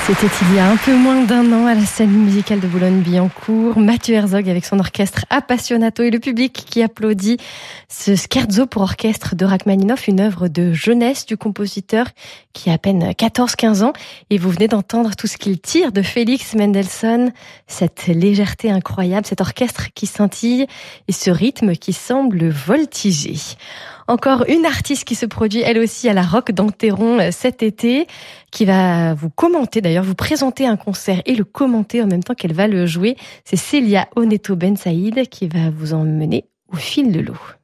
C'était il y a un peu moins d'un an à la scène musicale de Boulogne-Billancourt. Mathieu Herzog avec son orchestre Appassionato et le public qui applaudit ce scherzo pour orchestre de Rachmaninoff, une œuvre de jeunesse du compositeur qui a à peine 14-15 ans. Et vous venez d'entendre tout ce qu'il tire de Félix Mendelssohn, cette légèreté incroyable, cet orchestre qui scintille et ce rythme qui semble voltiger. Encore une artiste qui se produit elle aussi à la Roque d'Enterron cet été, qui va vous commenter, d'ailleurs vous présenter un concert et le commenter en même temps qu'elle va le jouer. C'est Célia Oneto Ben Saïd qui va vous emmener au fil de l'eau.